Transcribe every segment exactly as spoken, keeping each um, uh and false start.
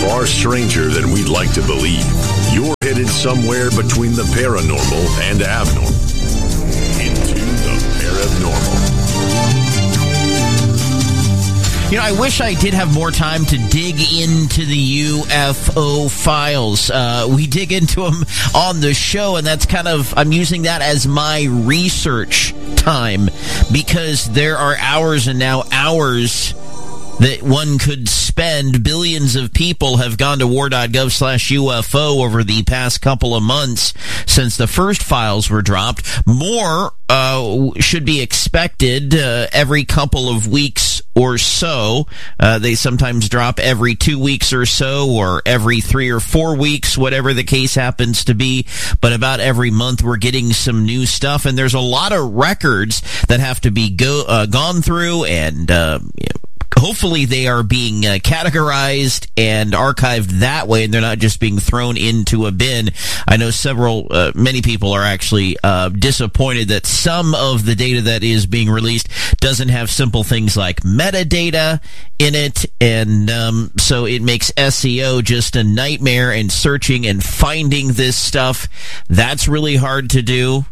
far stranger than we'd like to believe. You're headed somewhere between the paranormal and abnormal. Into the paranormal. You know, I wish I did have more time to dig into the U F O files. Uh, we dig into them on the show, and that's kind of, I'm using that as my research time, because there are hours and now hours that one could spend. Billions of people have gone to war.gov slash UFO over the past couple of months since the first files were dropped. More uh, should be expected uh, every couple of weeks or so. Uh, they sometimes drop every two weeks or so, or every three or four weeks, whatever the case happens to be. But about every month we're getting some new stuff, and there's a lot of records that have to be go uh, gone through, and uh, you know, hopefully they are being uh, categorized and archived that way, and they're not just being thrown into a bin. I know several, uh, many people are actually uh, disappointed that some of the data that is being released doesn't have simple things like metadata in it, and um, so it makes S E O just a nightmare, and searching and finding this stuff, that's really hard to do.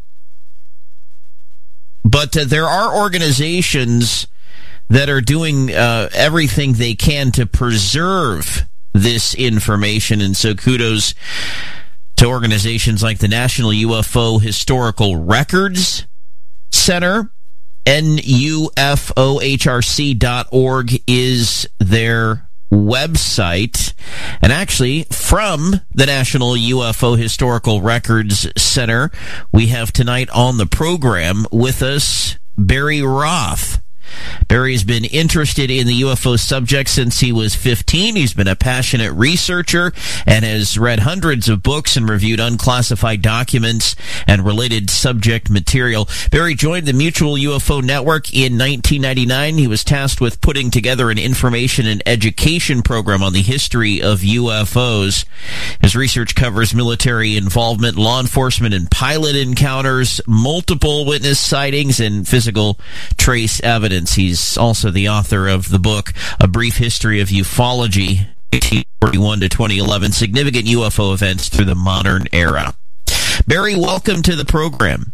But uh, there are organizations that are doing uh, everything they can to preserve this information, and so kudos to organizations like the National U F O Historical Records Center. N U F O H R C dot org is their website. And actually, from the National U F O Historical Records Center, we have tonight on the program with us Barry Roth. Barry's been interested in the U F O subject since he was fifteen. He's been a passionate researcher and has read hundreds of books and reviewed unclassified documents and related subject material. Barry joined the Mutual U F O Network in nineteen ninety-nine. He was tasked with putting together an information and education program on the history of U F Os. His research covers military involvement, law enforcement and pilot encounters, multiple witness sightings, and physical trace evidence. He's also the author of the book, A Brief History of Ufology, eighteen forty-one to twenty eleven, Significant U F O Events Through the Modern Era. Barry, welcome to the program.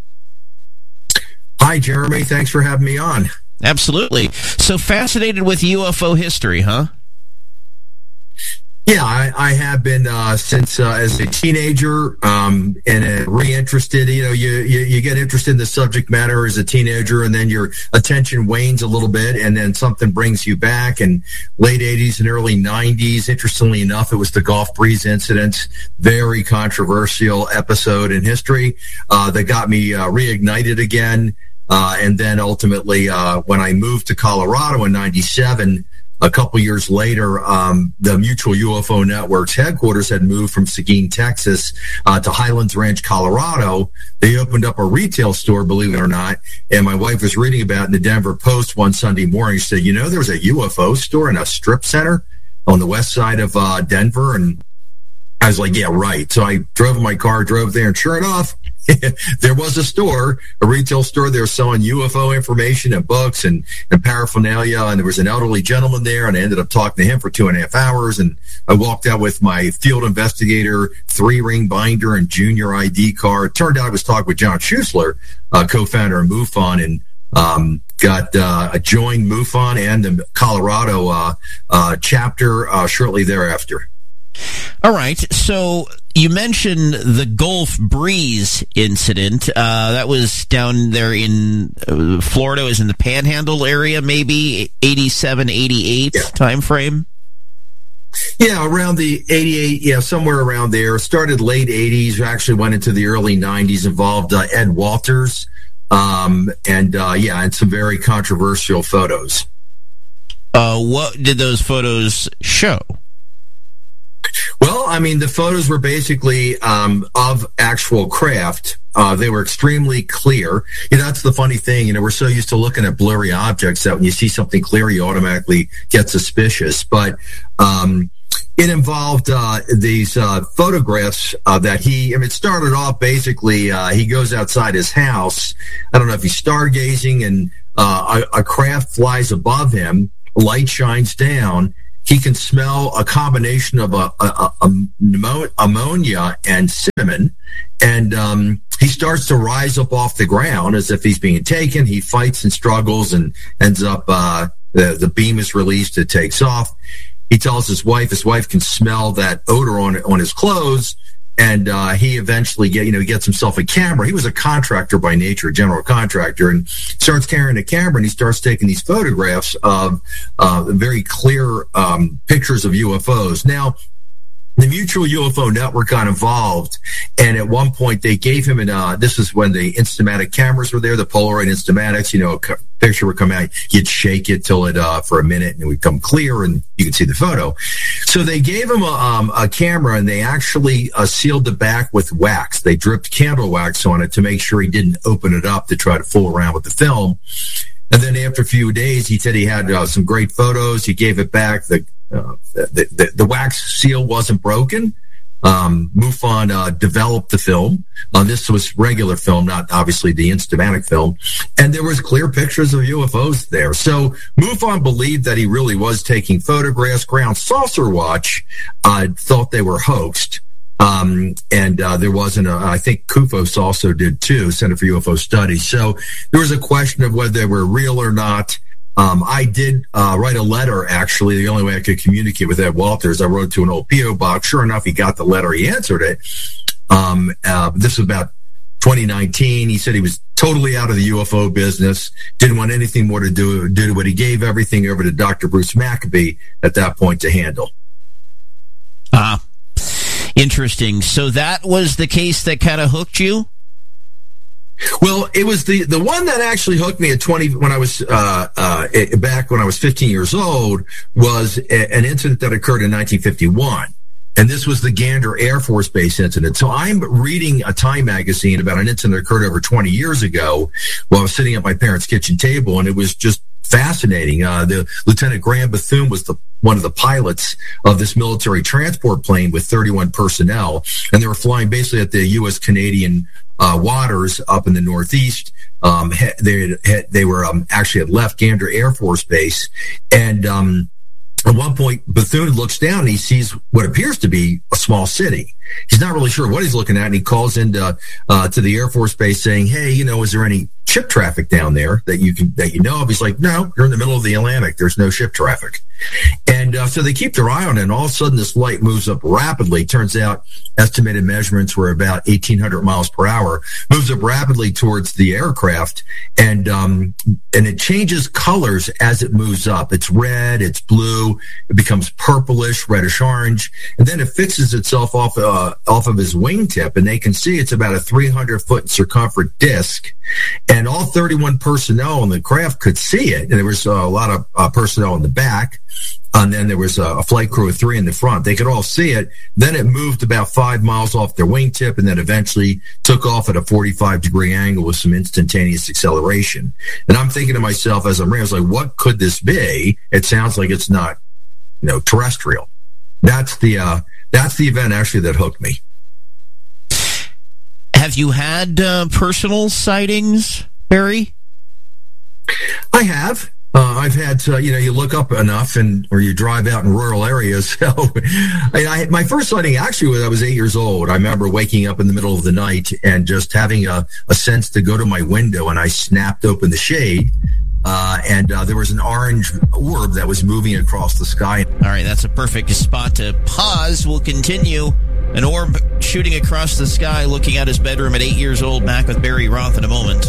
Hi, Jeremy. Thanks for having me on. Absolutely. So fascinated with U F O history, huh? Yeah, I, I have been uh, since uh, as a teenager, um, and uh, reinterested. You know, you, you you get interested in the subject matter as a teenager, and then your attention wanes a little bit, and then something brings you back. And late eighties and early nineties, interestingly enough, it was the Gulf Breeze incident, very controversial episode in history uh, that got me uh, reignited again. Uh, and then ultimately, uh, when I moved to Colorado in ninety-seven. A couple years later, um, the Mutual U F O Network's headquarters had moved from Seguin, Texas, uh, to Highlands Ranch, Colorado. They opened up a retail store, believe it or not, and my wife was reading about it in the Denver Post one Sunday morning. She said, you know, there's a U F O store in a strip center on the west side of uh, Denver, and I was like, yeah, right. So I drove my car, drove there, and sure enough, there was a store, a retail store. They were selling U F O information and books and, and paraphernalia. And there was an elderly gentleman there, and I ended up talking to him for two and a half hours. And I walked out with my field investigator, three-ring binder, and junior I D card. It turned out I was talking with John Schuessler, uh, co-founder of MUFON, and um, got uh, joined MUFON and the Colorado uh, uh, chapter uh, shortly thereafter. All right, so you mentioned the Gulf Breeze incident. Uh, that was down there in uh, Florida, is in the Panhandle area, maybe eighty-seven, eighty-eight yeah. time frame? Yeah, around the eighty-eight, yeah, somewhere around there. Started late eighties, actually went into the early nineties, involved uh, Ed Walters, um, and uh, yeah, and some very controversial photos. Uh, what did those photos show? Well, I mean, the photos were basically um, of actual craft. Uh, they were extremely clear. You know, that's the funny thing. You know, we're so used to looking at blurry objects that when you see something clear, you automatically get suspicious. But um, it involved uh, these uh, photographs uh, that he, I mean, it started off basically, uh, he goes outside his house. I don't know if he's stargazing, and uh, a, a craft flies above him, light shines down, he can smell a combination of a, a, a, a ammonia and cinnamon, and um, he starts to rise up off the ground as if he's being taken. He fights and struggles and ends up, uh, the, the beam is released, it takes off. He tells his wife, his wife can smell that odor on on his clothes, and uh, he eventually get you know he gets himself a camera. He was a contractor by nature, a general contractor, and starts carrying a camera, and he starts taking these photographs of uh, very clear um, pictures of U F Os. Now, the Mutual U F O Network got involved, and at one point they gave him an, uh, this is when the Instamatic cameras were there, the Polaroid Instamatics, you know, a picture would come out, you'd shake it till it, uh, for a minute, and it would come clear, and you could see the photo. So they gave him a, um, a camera, and they actually uh, sealed the back with wax. They dripped candle wax on it to make sure he didn't open it up to try to fool around with the film. And then after a few days, he said he had uh, some great photos. He gave it back. The Uh, the, the, the wax seal wasn't broken. Um, MUFON uh, developed the film. Uh, this was regular film, not obviously the Instamatic film. And there was clear pictures of U F Os there. So MUFON believed that he really was taking photographs. Ground Saucer Watch uh, thought they were hoaxed. Um, and uh, there wasn't a, I think C U F O S also did too, Center for U F O Studies. So there was a question of whether they were real or not. Um, I did uh, write a letter, actually. The only way I could communicate with Ed Walters, I wrote to an old P O box. Sure enough, he got the letter. He answered it. Um, uh, this was about twenty nineteen. He said he was totally out of the U F O business, didn't want anything more to do, do but he gave everything over to Doctor Bruce Maccabee at that point to handle. Ah, interesting. So that was the case that kind of hooked you? Well, it was the, the one that actually hooked me at twenty, when I was, uh, uh, back when I was fifteen years old, was a, an incident that occurred in nineteen fifty-one. And this was the Gander Air Force Base incident. So I'm reading a Time magazine about an incident that occurred over twenty years ago while I was sitting at my parents' kitchen table, and it was just fascinating. Uh, the Lieutenant Graham Bethune was the one of the pilots of this military transport plane with thirty-one personnel, and they were flying basically at the U S Canadian uh, waters up in the Northeast. Um, they had, they were um, actually had left Gander Air Force Base, and um, at one point Bethune looks down and he sees what appears to be a small city. He's not really sure what he's looking at, and he calls into uh, to the Air Force Base saying, "Hey, you know, is there any ship traffic down there that you can that you know of?" He's like, "No, you're in the middle of the Atlantic. There's no ship traffic." And uh, so they keep their eye on it, and all of a sudden this light moves up rapidly. Turns out estimated measurements were about eighteen hundred miles per hour. Moves up rapidly towards the aircraft, and um, and it changes colors as it moves up. It's red, it's blue, it becomes purplish, reddish orange, and then it fixes itself off uh, off of his wingtip, and they can see it's about a three hundred foot circumference disc. And all thirty-one personnel on the craft could see it. And there was uh, a lot of uh, personnel in the back. And then there was a, a flight crew of three in the front. They could all see it. Then it moved about five miles off their wingtip, and then eventually took off at a forty-five degree angle with some instantaneous acceleration. And I'm thinking to myself as I'm reading, I was like, what could this be? It sounds like it's not, you know, terrestrial. That's the, uh, that's the event actually that hooked me. Have you had uh, personal sightings, Barry? I have. Uh, I've had, uh, you know, you look up enough and, or you drive out in rural areas. So I, I, my first sighting actually was I was eight years old. I remember waking up in the middle of the night and just having a, a sense to go to my window, and I snapped open the shade. Uh, and uh, there was an orange orb that was moving across the sky. All right, that's a perfect spot to pause. We'll continue. An orb shooting across the sky, looking at his bedroom at eight years old. Back with Barry Roth in a moment.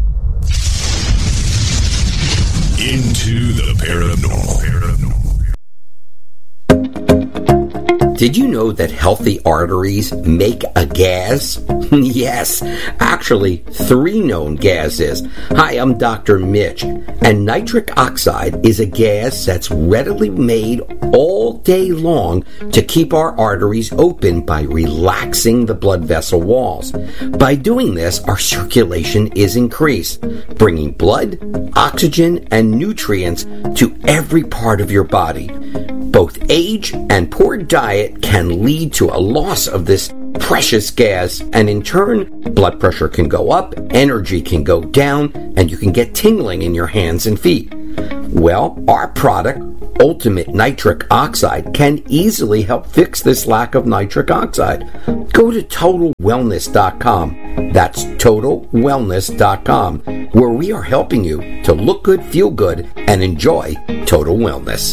Into the paranormal. paranormal. Did you know that healthy arteries make a gas? Yes, actually, three known gases. Hi, I'm Doctor Mitch, and nitric oxide is a gas that's readily made all day long to keep our arteries open by relaxing the blood vessel walls. By doing this, our circulation is increased, bringing blood, oxygen, and nutrients to every part of your body. Both age and poor diet can lead to a loss of this precious gas, and in turn, blood pressure can go up, energy can go down, and you can get tingling in your hands and feet. Well, our product, Ultimate Nitric Oxide can easily help fix this lack of nitric oxide. Go to total wellness dot com. That's total wellness dot com, where we are helping you to look good, feel good, and enjoy total wellness.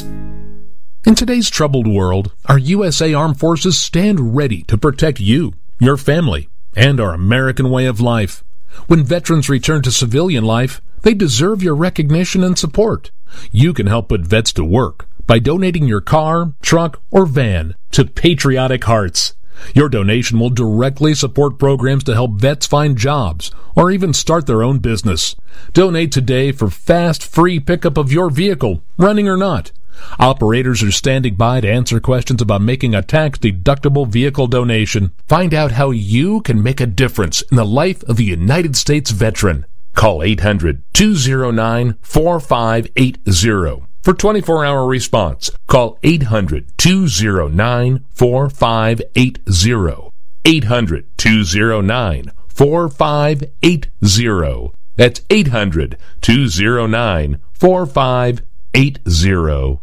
In today's troubled world, our U S A Armed Forces stand ready to protect you, your family, and our American way of life. When veterans return to civilian life, they deserve your recognition and support. You can help put vets to work by donating your car, truck, or van to Patriotic Hearts. Your donation will directly support programs to help vets find jobs or even start their own business. Donate today for fast, free pickup of your vehicle, running or not. Operators are standing by to answer questions about making a tax-deductible vehicle donation. Find out how you can make a difference in the life of a United States veteran. Call eight hundred, two oh nine, four five eight oh for twenty-four hour response. Call eight hundred, two oh nine, four five eight oh. eight hundred, two oh nine, four five eight oh. That's eight hundred, two oh nine, four five eight oh.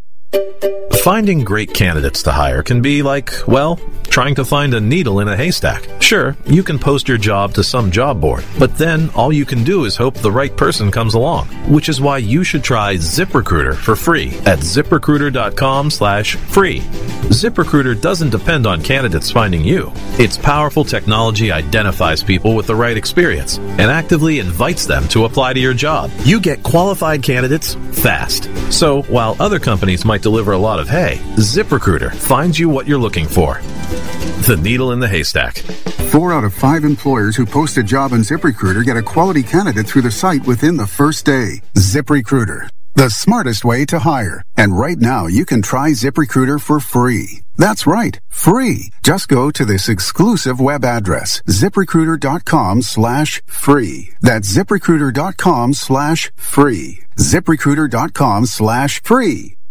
Finding great candidates to hire can be like, well, trying to find a needle in a haystack. Sure, you can post your job to some job board, but then all you can do is hope the right person comes along, which is why you should try ZipRecruiter for free at ZipRecruiter.com slash free. ZipRecruiter doesn't depend on candidates finding you. Its powerful technology identifies people with the right experience and actively invites them to apply to your job. You get qualified candidates fast. So while other companies might deliver a lot of hay, ZipRecruiter finds you what you're looking for. The needle in the haystack. Four out of five employers who post a job on ZipRecruiter get a quality candidate through the site within the first day. ZipRecruiter, the smartest way to hire. And right now, you can try ZipRecruiter for free. That's right, free. Just go to this exclusive web address, ZipRecruiter.com slash free. That's ZipRecruiter.com slash free. ZipRecruiter.com slash free.